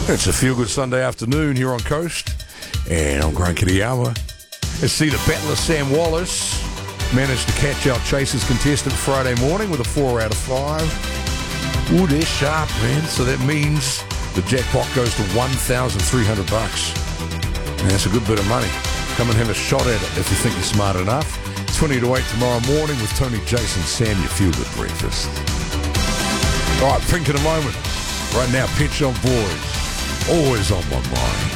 It's a feel-good Sunday afternoon here on Coast, and I'm Grant Kitayama. Let's see the battler Sam Wallace managed to catch out Chase's contestant Friday morning with a 4 out of 5. Ooh, they're sharp, man. So that means the jackpot goes to $1,300. And that's a good bit of money. Come and have a shot at it if you think you're smart enough. 20 to 8 tomorrow morning with Tony, Jason, Sam, your feel-good breakfast. All right, Pink in a moment. Right now, Pinch on Boys. Always on my mind.